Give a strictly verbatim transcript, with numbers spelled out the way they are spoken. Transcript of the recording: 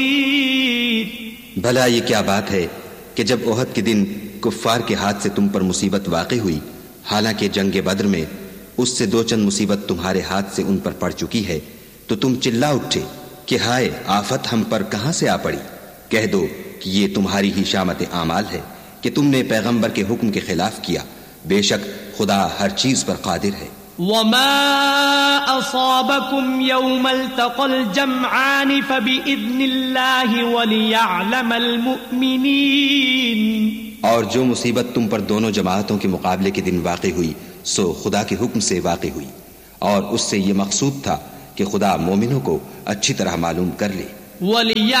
भला ये क्या बात है कि जब ओहद के दिन कुफ्फार के हाथ से तुम पर मुसीबत वाक़ई हुई, हालांकि जंगे बद्र में उससे दो चंद मुसीबत तुम्हारे हाथ से उन पर पड़ चुकी है, तो तुम चिल्ला उठे कि हाय आफत हम पर कहां से आ पड़ी। कह दो कि ये तुम्हारी ही शामत आमाल है कि तुमने पैगंबर के हुक्म के खिलाफ किया। बेशक खुदा हर चीज पर कादिर है। वमा असाबकुम यौमल तक़ल जमआन फबिइज़्निल्लाहि वलियअलमल मुमिनीन। और जो मुसीबत तुम पर दोनों जमातों के मुकाबले के दिन वाक़ई हुई, सो खुदा के हुक्म से वाक़ई हुई, और उससे ये मकसूद था कि खुदा मोमिनों को अच्छी तरह मालूम कर ले।